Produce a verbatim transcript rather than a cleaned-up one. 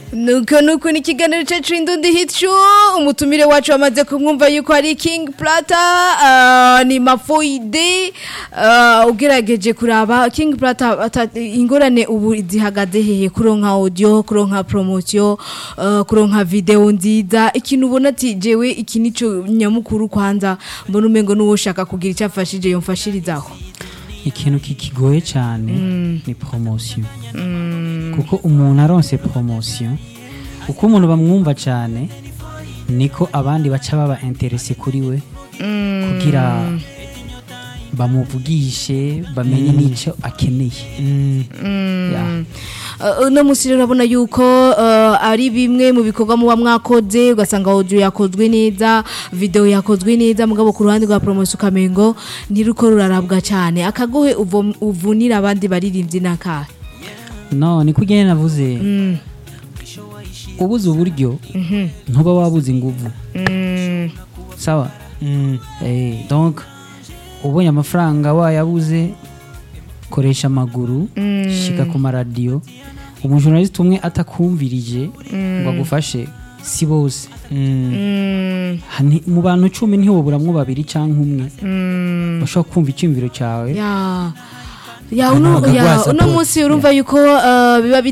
nuko nuko ni ikiganiro cyacu Indundi Hit Show umutumire wacu amaze kumwumva yuko ari King Plata uh, ni Mafoide uh, ugerageje kuraba King Plata ingorane ubu zihagaze hehe kuronka audio kuronka promotion uh, kuronka video nziza ikintu ubona ati jewe iki nico nyamukuru kwanza mbona umengo nuwo shaka kugira icyafashije yomfashirizaho ikintu kikigoye cyane mm. ni promotion mm. kuko umuntu aronse promotion uko umuntu bamwumva cyane niko abandi baca baba interesse kuri we mm. kugira bamuvugishe bamenye mm. nico akeneye mm. mm. yeah. Uh, no musi urabona yuko uh, ari bimwe mu bikorwa mu bamwakoze ugasanga audio yakozwe neza video yakozwe neza mugabo ku ruhande rwa promotion kamengo ntiruko rurarabwa cyane akagohe uvunira abandi baririmbyi nakahe no ni kugene navuze mm. ubuze uburyo mhm ntuba wabuze inguvu mm. sawa mm. eh donc ubonye amafaranga wayabuze koresha amaguru mm. shika ku maradiyo umujournalist umwe atakumvirije mm. ngo agufashe si bose mm. hani mu bantu cumi ntiwoburamwo babiri canke umwe mm. bashobora kumva icyumviro cyawe ya ya uno ya uno munsi urumva yuko uh, biba